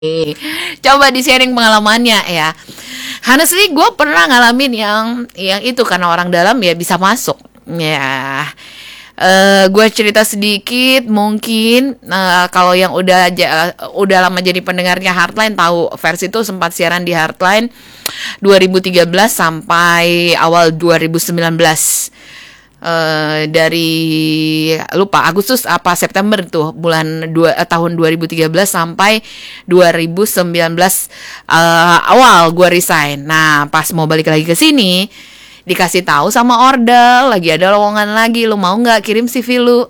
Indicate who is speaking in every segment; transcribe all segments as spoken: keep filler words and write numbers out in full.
Speaker 1: Coba di-sharing pengalamannya ya. Honestly, gue pernah ngalamin yang yang itu karena orang dalam ya bisa masuk. Ya, eh gue cerita sedikit mungkin eh, kalau yang udah ja- udah lama jadi pendengarnya Heartline tahu versi itu sempat siaran di Heartline dua ribu tiga belas sampai awal dua ribu sembilan belas. Eh, dari lupa Agustus apa September tuh bulan dua, eh, tahun dua ribu tiga belas sampai dua ribu sembilan belas eh, awal gue resign. Nah pas mau balik lagi ke sini dikasih tahu sama Ordal lagi ada lowongan lagi, lu mau nggak kirim C V lu?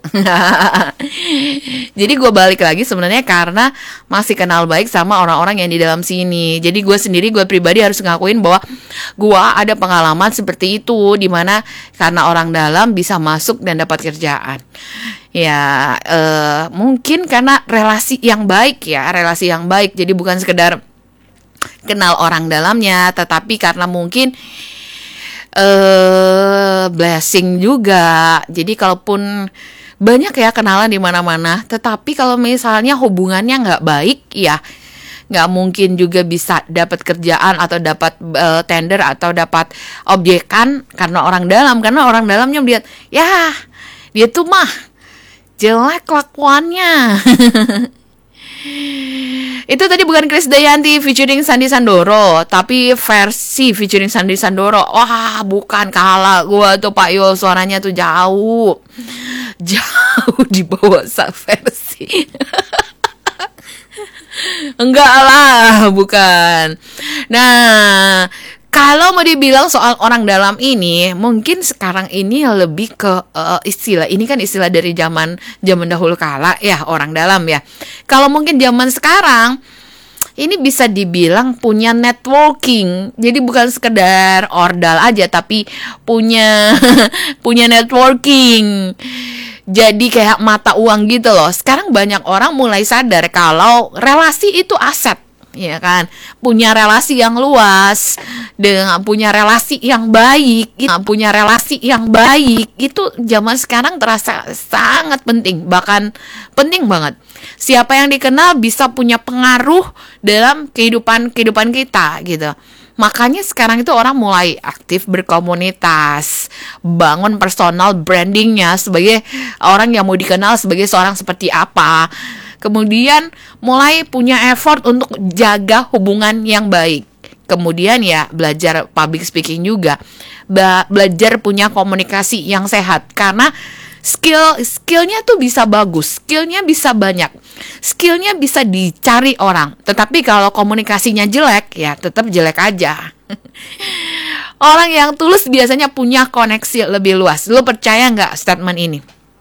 Speaker 1: Jadi gue balik lagi sebenarnya karena masih kenal baik sama orang-orang yang di dalam sini. Jadi gue sendiri, gue pribadi harus ngakuin bahwa gue ada pengalaman seperti itu, dimana karena orang dalam bisa masuk dan dapat kerjaan. Ya eh, mungkin karena relasi yang baik ya, relasi yang baik. Jadi bukan sekedar kenal orang dalamnya, tetapi karena mungkin eh blessing juga. Jadi kalaupun banyak ya kenalan di mana-mana, tetapi kalau misalnya hubungannya nggak baik, ya nggak mungkin juga bisa dapat kerjaan atau dapat uh, tender atau dapat objekan karena orang dalam. Karena orang dalamnya melihat, ya dia tuh mah jelek kelakuannya. Itu tadi bukan Krisdayanti featuring Sandi Sandoro, tapi versi featuring Sandi Sandoro. Wah, bukan, kalah gua tuh Pak Yul, suaranya tuh jauh. Jauh di bawah sak versi. Enggak lah, bukan. Nah, kalau mau dibilang soal orang dalam ini, mungkin sekarang ini lebih ke uh, istilah. Ini kan istilah dari zaman zaman dahulu kala ya, orang dalam ya. Kalau mungkin zaman sekarang ini bisa dibilang punya networking. Jadi bukan sekedar ordal aja, tapi punya punya networking. Jadi kayak mata uang gitu loh. Sekarang banyak orang mulai sadar kalau relasi itu aset, ya kan? Punya relasi yang luas, dengan punya relasi yang baik, punya relasi yang baik itu zaman sekarang terasa sangat penting, bahkan penting banget. Siapa yang dikenal bisa punya pengaruh dalam kehidupan kehidupan kita gitu. Makanya sekarang itu orang mulai aktif berkomunitas, bangun personal brandingnya sebagai orang yang mau dikenal sebagai seorang seperti apa. Kemudian mulai punya effort untuk jaga hubungan yang baik. Kemudian ya belajar public speaking juga, Be- belajar punya komunikasi yang sehat. Karena skill skillnya tuh bisa bagus, skillnya bisa banyak, skillnya bisa dicari orang. Tetapi kalau komunikasinya jelek, ya tetap jelek aja. Orang yang tulus biasanya punya koneksi lebih luas. Lu percaya nggak statement ini?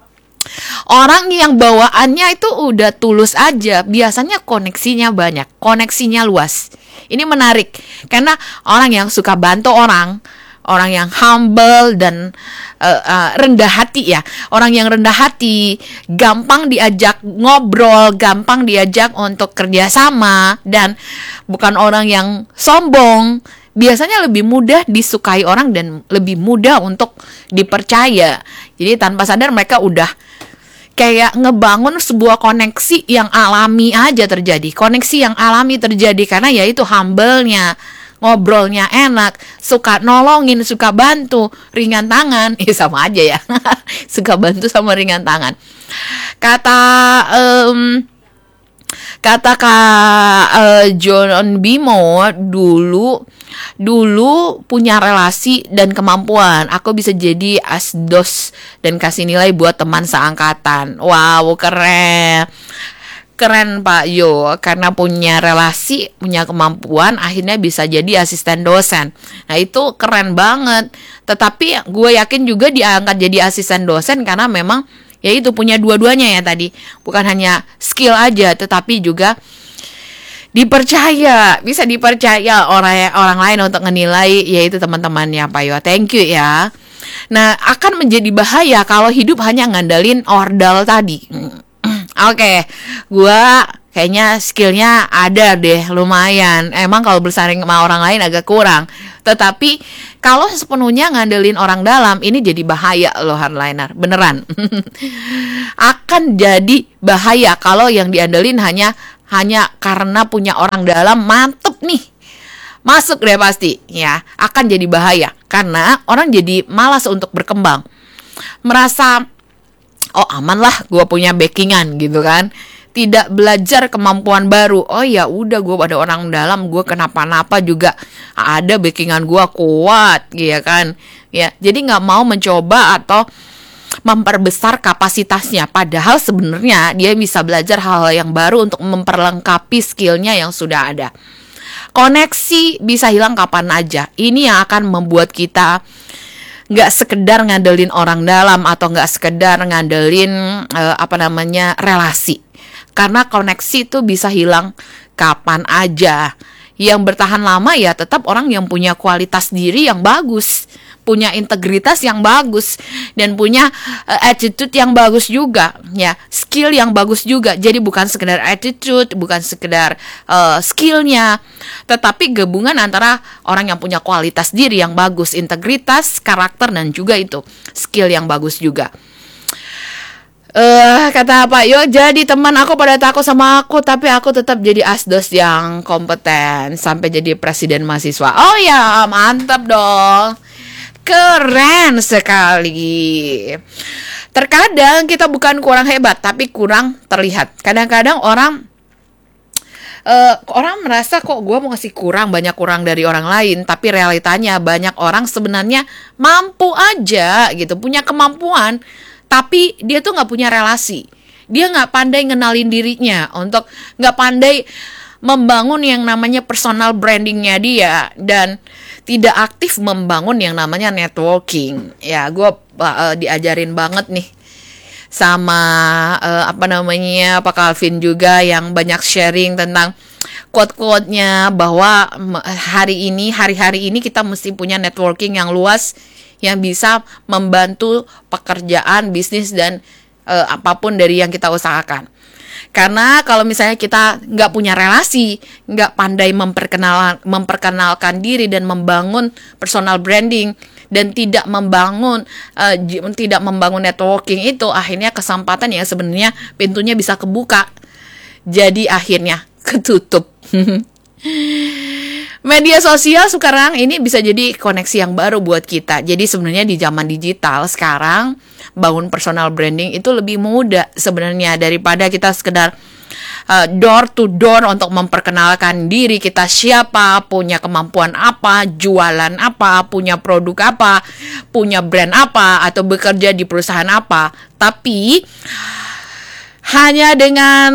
Speaker 1: Orang yang bawaannya itu udah tulus aja, biasanya koneksinya banyak, koneksinya luas. Ini menarik, karena orang yang suka bantu orang, orang yang humble dan uh, uh, rendah hati ya. Orang yang rendah hati, gampang diajak ngobrol, gampang diajak untuk kerjasama, dan bukan orang yang sombong. Biasanya lebih mudah disukai orang dan lebih mudah untuk dipercaya. Jadi tanpa sadar mereka udah kayak ngebangun sebuah koneksi yang alami aja terjadi. Koneksi yang alami terjadi karena ya itu humble-nya, ngobrolnya enak, suka nolongin, suka bantu, ringan tangan. Eh sama aja ya. Suka bantu sama ringan tangan. Kata um, kata Kak uh, John Bimo dulu dulu punya relasi dan kemampuan. Aku bisa jadi asdos dan kasih nilai buat teman seangkatan. Wow, keren. Keren Pak Yo, karena punya relasi, punya kemampuan, akhirnya bisa jadi asisten dosen. Nah itu keren banget. Tetapi gue yakin juga diangkat jadi asisten dosen karena memang ya itu punya dua-duanya ya tadi. Bukan hanya skill aja, tetapi juga dipercaya, bisa dipercaya orang orang lain untuk menilai, yaitu teman-temannya Pak Yo. Thank you ya. Nah akan menjadi bahaya kalau hidup hanya ngandalin ordal tadi. Oke, okay, gue kayaknya skillnya ada deh, lumayan. Emang kalau bersaing sama orang lain agak kurang. Tetapi kalau sepenuhnya ngandelin orang dalam, ini jadi bahaya loh hardliner, beneran. Akan jadi bahaya kalau yang diandelin hanya hanya karena punya orang dalam mantep nih, masuk deh pasti ya, akan jadi bahaya karena orang jadi malas untuk berkembang, merasa oh aman lah gue punya backingan gitu kan, tidak belajar kemampuan baru. Oh ya udah, gue pada orang dalam, gue kenapa-napa juga ada backingan gue kuat ya kan ya, jadi nggak mau mencoba atau memperbesar kapasitasnya, padahal sebenarnya dia bisa belajar hal-hal yang baru untuk memperlengkapi skillnya yang sudah ada. Koneksi bisa hilang kapan aja. Ini yang akan membuat kita nggak sekedar ngandelin orang dalam atau nggak sekedar ngandelin uh, apa namanya relasi, karena koneksi itu bisa hilang kapan aja. Yang bertahan lama ya tetap orang yang punya kualitas diri yang bagus, punya integritas yang bagus, dan punya uh, attitude yang bagus juga ya, skill yang bagus juga. Jadi bukan sekedar attitude, bukan sekedar uh, skillnya, tetapi gabungan antara orang yang punya kualitas diri yang bagus, integritas, karakter, dan juga itu skill yang bagus juga. Uh, kata apa? Yo, jadi teman aku pada takut sama aku, tapi aku tetap jadi asdos yang kompeten sampai jadi presiden mahasiswa. Oh ya, mantap dong. Keren sekali. Terkadang kita bukan kurang hebat, tapi kurang terlihat. Kadang-kadang orang uh, orang merasa kok gue mau ngasih kurang, banyak kurang dari orang lain, tapi realitanya banyak orang sebenarnya mampu aja gitu, punya kemampuan, tapi dia tuh nggak punya relasi. Dia nggak pandai ngenalin dirinya, untuk nggak pandai membangun yang namanya personal brandingnya dia, dan tidak aktif membangun yang namanya networking. Ya, gue uh, diajarin banget nih sama uh, apa namanya Pak Calvin juga, yang banyak sharing tentang quote-quote-nya bahwa hari ini, hari-hari ini kita mesti punya networking yang luas, yang bisa membantu pekerjaan, bisnis, dan uh, apapun dari yang kita usahakan. Karena kalau misalnya kita nggak punya relasi, nggak pandai memperkenalkan, memperkenalkan diri dan membangun personal branding, dan tidak membangun uh, tidak membangun networking, itu akhirnya kesempatan yang sebenarnya pintunya bisa kebuka, jadi akhirnya ketutup. Media sosial sekarang ini bisa jadi koneksi yang baru buat kita. Jadi sebenarnya di zaman digital sekarang, bangun personal branding itu lebih mudah sebenarnya daripada kita sekedar uh, door to door untuk memperkenalkan diri kita siapa, punya kemampuan apa, jualan apa, punya produk apa, punya brand apa, atau bekerja di perusahaan apa. Tapi hanya dengan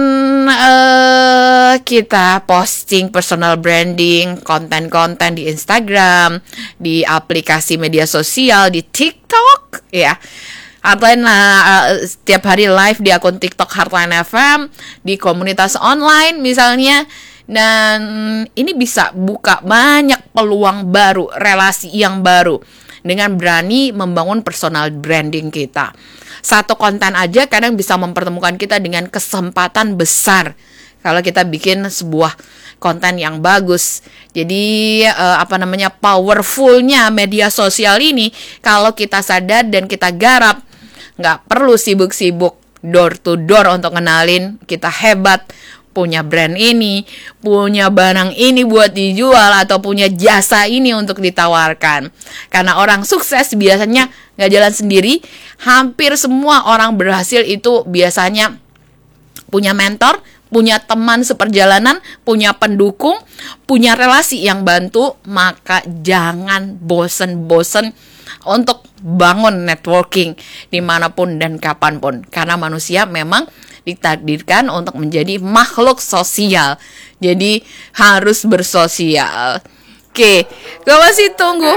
Speaker 1: uh, kita posting personal branding, konten-konten di Instagram, di aplikasi media sosial, di TikTok, ya. Heartline uh, setiap hari live di akun TikTok Heartline F M, di komunitas online misalnya. Dan ini bisa buka banyak peluang baru, relasi yang baru, dengan berani membangun personal branding kita. Satu konten aja kadang bisa mempertemukan kita dengan kesempatan besar kalau kita bikin sebuah konten yang bagus. Jadi uh, apa namanya powerfulnya media sosial ini, kalau kita sadar dan kita garap, nggak perlu sibuk-sibuk door to door untuk kenalin kita hebat, punya brand ini, punya barang ini buat dijual, atau punya jasa ini untuk ditawarkan. Karena orang sukses biasanya nggak jalan sendiri. Hampir semua orang berhasil itu biasanya punya mentor, punya teman seperjalanan, punya pendukung, punya relasi yang bantu. Maka jangan bosen-bosen untuk bangun networking dimanapun dan kapanpun. Karena manusia memang ditakdirkan untuk menjadi makhluk sosial. Jadi harus bersosial. Oke, gue masih tunggu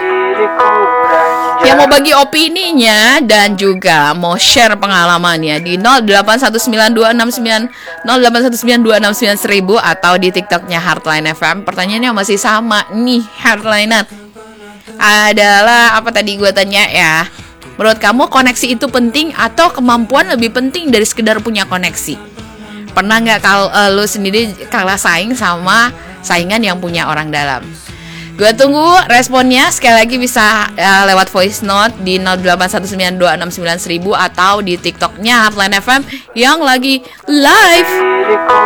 Speaker 1: yang mau bagi opininya dan juga mau share pengalamannya di nol delapan satu sembilan dua enam sembilan nol delapan satu sembilan dua enam sembilan seribu atau di TikToknya Heartline F M. Pertanyaannya masih sama nih, Heartlinean. Adalah apa tadi gue tanya ya? Menurut kamu koneksi itu penting atau kemampuan lebih penting dari sekedar punya koneksi? Pernah nggak kalau uh, lu sendiri kalah saing sama saingan yang punya orang dalam? Gue tunggu responnya. Sekali lagi bisa uh, lewat voice note di nol delapan satu sembilan dua enam sembilan seribu atau di TikToknya Heartline F M yang lagi live.